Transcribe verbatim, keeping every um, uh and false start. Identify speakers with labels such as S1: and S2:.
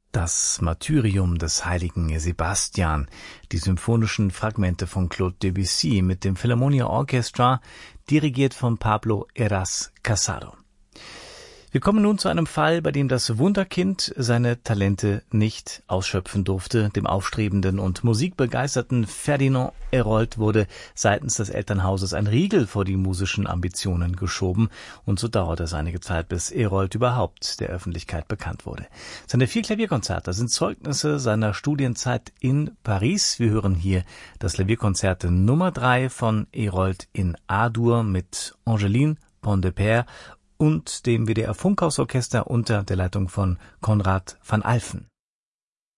S1: Das Martyrium des heiligen Sebastian, die symphonischen Fragmente von Claude Debussy mit dem Philharmonia Orchestra, dirigiert von Pablo Heras Casado. Wir kommen nun zu einem Fall, bei dem das Wunderkind seine Talente nicht ausschöpfen durfte. Dem aufstrebenden und musikbegeisterten Ferdinand Hérold wurde seitens des Elternhauses ein Riegel vor die musischen Ambitionen geschoben, und so dauerte es einige Zeit, bis Hérold überhaupt der Öffentlichkeit bekannt wurde. Seine vier Klavierkonzerte sind Zeugnisse seiner Studienzeit in Paris. Wir hören hier das Klavierkonzert Nummer drei von Hérold in A-Dur mit Angeline Pont-de-Père und dem W D R Funkhausorchester unter der Leitung von Konrad van Alphen.